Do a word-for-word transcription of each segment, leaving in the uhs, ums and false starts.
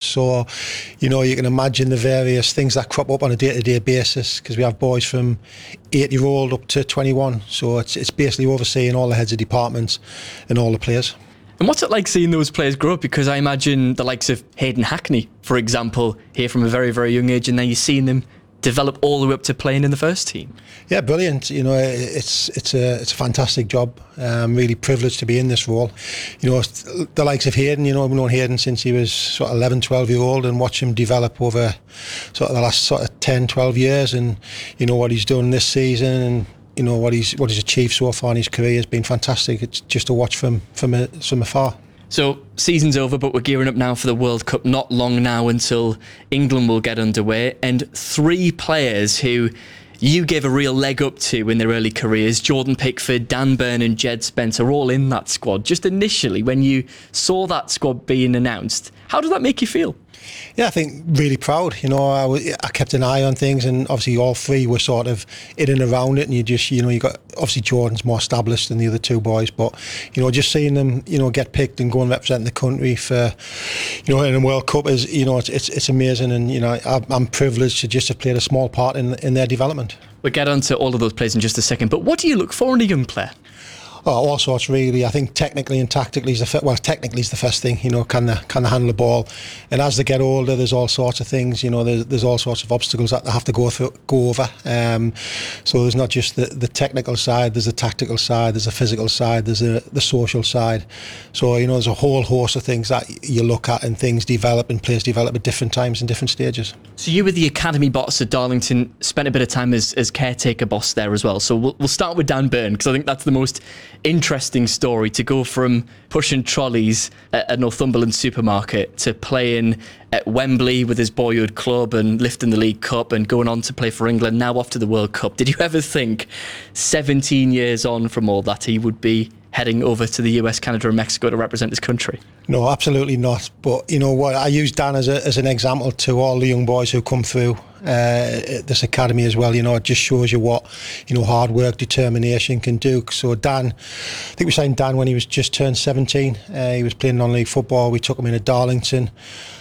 So, you know, you can imagine the various things that crop up on a day-to-day basis, because we have boys from eight-year-old up to twenty-one. So it's it's basically overseeing all the heads of departments and all the players. And what's it like seeing those players grow up? Because I imagine the likes of Hayden Hackney, for example, here from a very, very young age, and now you're seeing them develop all the way up to playing in the first team. Yeah, brilliant. You know, it's it's a it's a fantastic job. I'm really privileged to be in this role. You know, the likes of Hayden, you know, I've known Hayden since he was sort of eleven, twelve year old, and watch him develop over sort of the last sort of ten, twelve years, and you know what he's done this season, and you know what he's what he's achieved so far in his career has been fantastic. It's just to watch from from a, from afar. So season's over, but we're gearing up now for the World Cup. Not long now until England will get underway, and three players who you gave a real leg up to in their early careers, Jordan Pickford, Dan Burn and Jed Spence, are all in that squad. Just initially, when you saw that squad being announced, how did that make you feel? Yeah, I think really proud. You know, I, w- I kept an eye on things, and obviously all three were sort of in and around it. And you just, you know, you got obviously Jordan's more established than the other two boys, but you know, just seeing them, you know, get picked and go and represent the country for, you know, in a World Cup is, you know, it's it's, it's amazing. And you know, I, I'm privileged to just have played a small part in in their development. We'll get on to all of those players in just a second. But what do you look for in a young player? Oh, all sorts really. I think technically and tactically is the fir- well, technically is the first thing. You know, can they can they handle the ball? And as they get older, there's all sorts of things. You know, there's there's all sorts of obstacles that they have to go through, go over. Um, so there's not just the, the technical side. There's the tactical side. There's the physical side. There's the the social side. So you know, there's a whole host of things that you look at, and things develop and players develop at different times and different stages. So you were the academy boss at Darlington. Spent a bit of time as as caretaker boss there as well. So we'll we'll start with Dan Burn, because I think that's the most interesting story, to go from pushing trolleys at a Northumberland supermarket to playing at Wembley with his boyhood club and lifting the League Cup and going on to play for England, now off to the World Cup. Did you ever think seventeen years on from all that he would be heading over to the U S, Canada and Mexico to represent his country? No, absolutely not. But you know what, I use Dan as, a, as an example to all the young boys who come through uh, this academy as well. You know, it just shows you what, you know, hard work, determination can do. So Dan, I think we signed Dan when he was just turned seventeen. Uh, he was playing non-league football. We took him in at Darlington,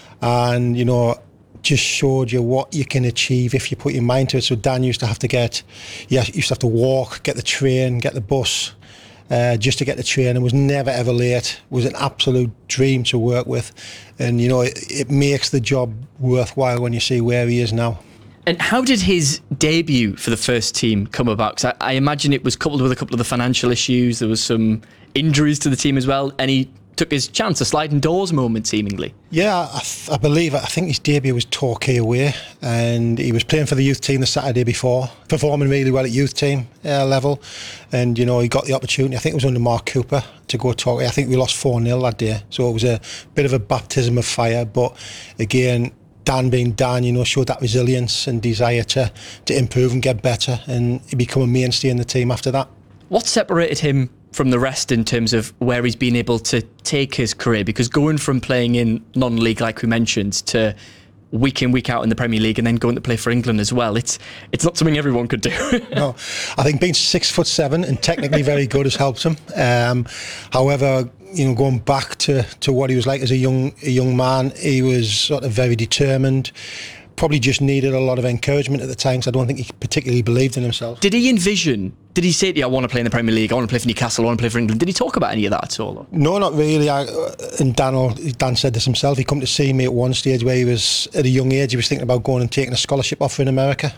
and you know, just showed you what you can achieve if you put your mind to it. So Dan used to have to get, yeah, used to have to walk, get the train, get the bus. Uh, just to get the train, and was never ever late. Was an absolute dream to work with, and you know, it, it makes the job worthwhile when you see where he is now. And how did his debut for the first team come about? Because I, I imagine it was coupled with a couple of the financial issues. There was some injuries to the team as well, and he took his chance, a sliding doors moment seemingly. Yeah, I, th- I believe it. I think his debut was Torquay away, and he was playing for the youth team the Saturday before, performing really well at youth team uh, level, and you know, he got the opportunity. I think it was under Mark Cooper to go Torquay. I think we lost four nil that day, so it was a bit of a baptism of fire. But again, Dan being Dan, you know, showed that resilience and desire to to improve and get better, and he became a mainstay in the team after that. What separated him from the rest in terms of where he's been able to take his career? Because going from playing in non-league, like we mentioned, to week in, week out in the Premier League, and then going to play for England as well, it's it's not something everyone could do. No, I think being six foot seven and technically very good has helped him. Um, however, you know, going back to, to what he was like as a young a young man, he was sort of very determined. Probably just needed a lot of encouragement at the time, so I don't think he particularly believed in himself. Did he envision, did he say to you, I want to play in the Premier League, I want to play for Newcastle, I want to play for England? Did he talk about any of that at all? No, not really. I, and Dan, Dan said this himself. He come to see me at one stage where he was, at a young age, he was thinking about going and taking a scholarship offer in America.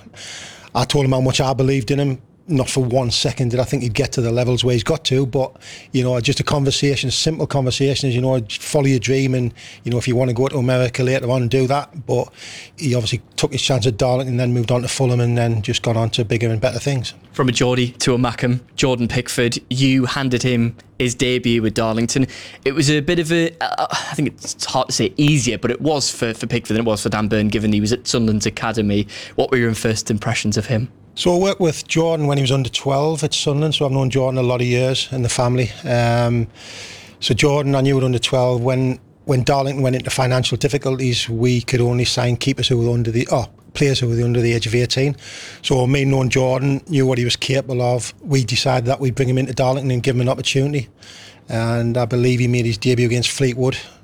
I told him how much I believed in him. Not for one second did I think he'd get to the levels where he's got to, but you know, just a conversation, a simple conversation is, you know, follow your dream, and you know, if you want to go to America later on, do that. But he obviously took his chance at Darlington and then moved on to Fulham, and then just got on to bigger and better things. From a Geordie to a Mackem, Jordan Pickford, you handed him his debut with Darlington. It was a bit of a, uh, I think it's hard to say easier, but it was for, for Pickford than it was for Dan Burn, given he was at Sunderland's academy. What were your first impressions of him? So I worked with Jordan when he was under twelve at Sunderland, so I've known Jordan a lot of years in the family. Um, so Jordan, I knew at under twelve. When when Darlington went into financial difficulties, we could only sign keepers who were under the, oh, players who were under the age of eighteen. So me knowing Jordan, knew what he was capable of, we decided that we'd bring him into Darlington and give him an opportunity. And I believe he made his debut against Fleetwood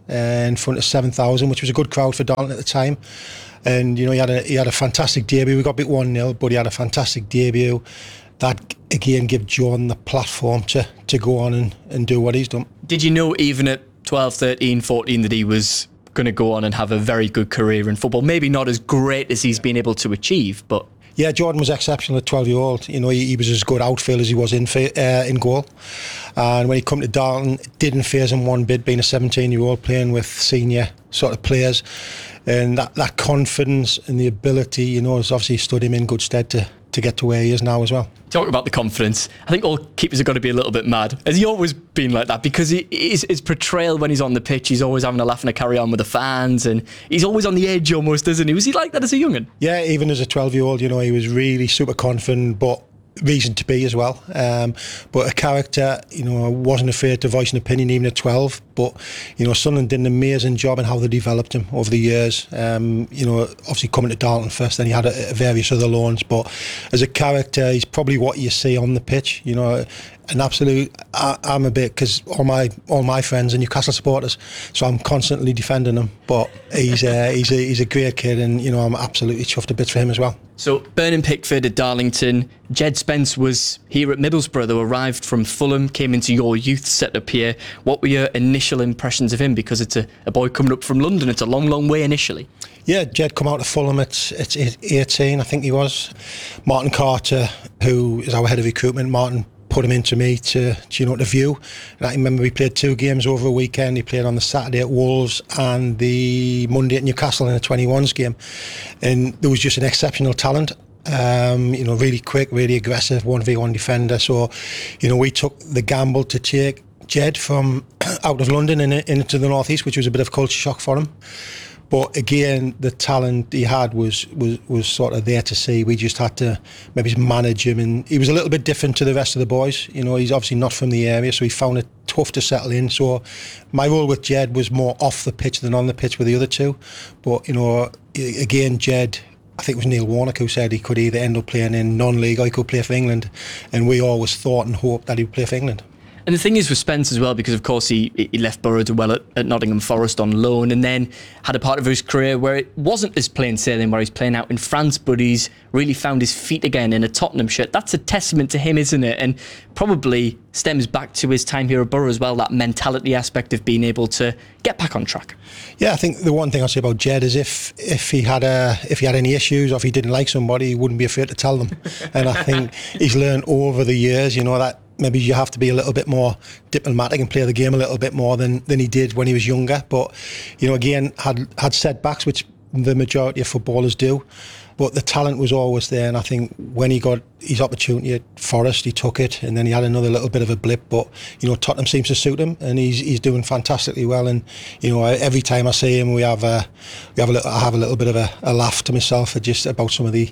uh, in front of seven thousand, which was a good crowd for Darlington at the time. And, you know, he had a he had a fantastic debut. We got beat one nil, but he had a fantastic debut. That, again, gave John the platform to, to go on and, and do what he's done. Did you know, even at twelve, thirteen, fourteen, that he was going to go on and have a very good career in football? Maybe not as great as he's been able to achieve, but... Yeah, Jordan was exceptional at twelve-year-old. You know, he, he was as good outfield as he was in uh, in goal. And when he come to Darlington, it didn't faze him one bit, being a seventeen-year-old playing with senior sort of players. And that, that confidence and the ability, you know, has obviously stood him in good stead to, to get to where he is now as well. Talking about the confidence, I think all keepers are going to be a little bit mad. Has he always been like that? Because he, his, his portrayal when he's on the pitch, he's always having a laugh and a carry on with the fans, and he's always on the edge almost, isn't he? Was he like that as a young'un? Yeah, even as a twelve-year-old, you know, he was really super confident, but reason to be as well. Um, but a character, you know, wasn't afraid to voice an opinion even at twelve. But, you know, Sunderland did an amazing job in how they developed him over the years. Um, you know, obviously coming to Darlington first, then he had a, a various other loans. But as a character, he's probably what you see on the pitch. You know, an absolute. I, I'm a bit because all my all my friends are Newcastle supporters, so I'm constantly defending him. But he's a, he's a he's a great kid, and you know I'm absolutely chuffed to bits for him as well. So Burnham Pickford at Darlington. Jed Spence was here at Middlesbrough, though, arrived from Fulham, came into your youth setup here. What were your initial impressions of him? Because it's a, a boy coming up from London. It's a long, long way initially. Yeah, Jed come out of Fulham at, at eighteen, I think he was. Martin Carter, who is our head of recruitment, Martin put him into me to, to, you know, to view. And I remember we played two games over a weekend. He played on the Saturday at Wolves and the Monday at Newcastle in a twenty-ones game. And there was just an exceptional talent. Um, you know, really quick, really aggressive, one v one defender. So, you know, we took the gamble to take Jed from out of London and in, into the northeast, which was a bit of a culture shock for him. But again, the talent he had was, was was sort of there to see. We just had to maybe manage him, and he was a little bit different to the rest of the boys. You know, he's obviously not from the area, so he found it tough to settle in. So my role with Jed was more off the pitch than on the pitch with the other two. But, you know, again, Jed, I think it was Neil Warnock who said he could either end up playing in non-league or he could play for England. And we always thought and hoped that he would play for England. And the thing is with Spence as well, because of course he he left Borough to well at, at Nottingham Forest on loan, and then had a part of his career where it wasn't as plain sailing, where he's playing out in France, but he's really found his feet again in a Tottenham shirt. That's a testament to him, isn't it? And probably stems back to his time here at Borough as well, that mentality aspect of being able to get back on track. Yeah, I think the one thing I'll say about Jed is if if he had a if he had any issues or if he didn't like somebody, he wouldn't be afraid to tell them. And I think he's learned over the years, you know, that maybe you have to be a little bit more diplomatic and play the game a little bit more than, than he did when he was younger. But, you know, again, had had setbacks, which the majority of footballers do. But the talent was always there, and I think when he got his opportunity at Forest, he took it, and then he had another little bit of a blip. But, you know, Tottenham seems to suit him, and he's he's doing fantastically well. And, you know, every time I see him, we have a we have a little, I have a little bit of a, a laugh to myself just about some of the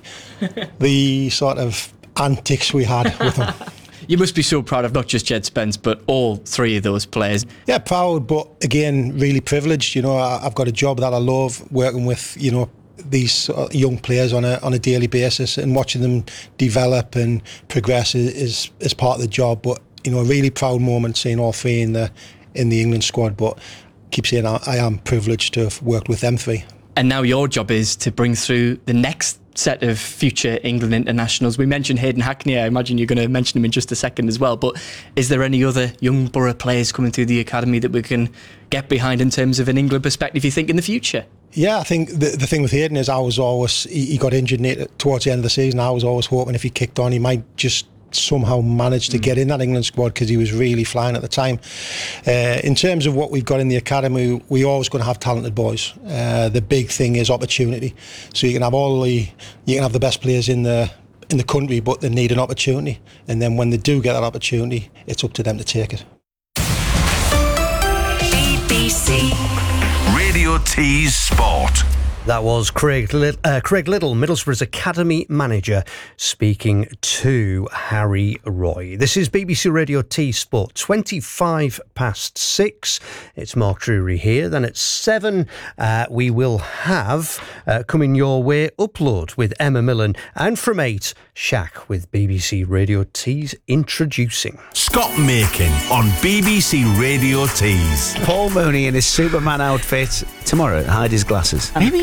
the sort of antics we had with him. You must be so proud of not just Jed Spence, but all three of those players. Yeah, proud, but again, really privileged. You know, I've got a job that I love, working with, you know, these young players on a on a daily basis, and watching them develop and progress is, is is part of the job. But, you know, a really proud moment seeing all three in the in the England squad. But I keep saying I, I am privileged to have worked with them three. And now your job is to bring through the next set of future England internationals. We mentioned Hayden Hackney. I imagine you're going to mention him in just a second as well. But is there any other young Borough players coming through the academy that we can get behind in terms of an England perspective, you think, in the future? Yeah, I think the the thing with Hayden is I was always, he, he got injured towards the end of the season. I was always hoping if he kicked on, he might just somehow managed to mm. get in that England squad, because he was really flying at the time. Uh, in terms of what we've got in the academy, we're always going to have talented boys. Uh, the big thing is opportunity. So you can have all the, you can have the best players in the in the country, but they need an opportunity. And then when they do get that opportunity, it's up to them to take it. B B C Radio T's Sport. That was Craig, Litt- uh, Craig Little, Middlesbrough's Academy manager, speaking to Harry Roy. This is B B C Radio T Sport, twenty-five past six. It's Mark Drury here. Then at seven, uh, we will have, uh, coming your way, Upload with Emma Millen. And from eight, Shaq with B B C Radio T's Introducing. Scott Makin on B B C Radio T's. Paul Mooney in his Superman outfit tomorrow at Heidi's Glasses. Maybe